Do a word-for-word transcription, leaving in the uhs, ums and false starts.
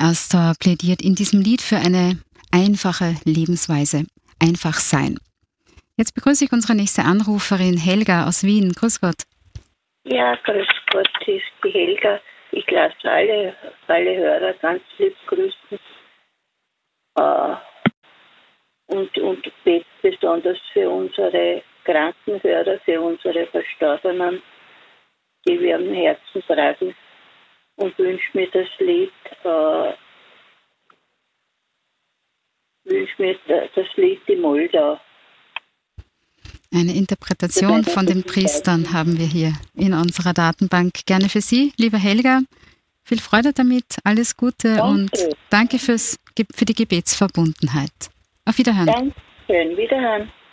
Astor plädiert in diesem Lied für eine einfache Lebensweise, einfach sein. Jetzt begrüße ich unsere nächste Anruferin Helga aus Wien. Grüß Gott. Ja, grüß Gott, ist die Helga. Ich lasse alle, alle Hörer ganz lieb grüßen. Uh, und, und bete besonders für unsere kranken Hörer, für unsere Verstorbenen, die wir am Herzen tragen. Und wünsche mir das Lied, uh, wünsche mir das Lied Die Moldau. Eine Interpretation von den Priestern haben wir hier in unserer Datenbank. Gerne für Sie, liebe Helga. Viel Freude damit, alles Gute Danke. Und danke fürs, für die Gebetsverbundenheit. Auf Wiederhören. Danke schön, Wiederhören.